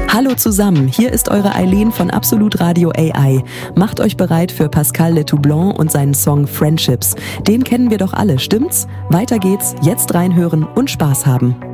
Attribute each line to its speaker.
Speaker 1: Hallo zusammen, hier ist eure Eileen von Absolut Radio AI. Macht euch bereit für Pascal Letoublon und seinen Song Friendships. Den kennen wir doch alle, stimmt's? Weiter geht's, jetzt reinhören und Spaß haben.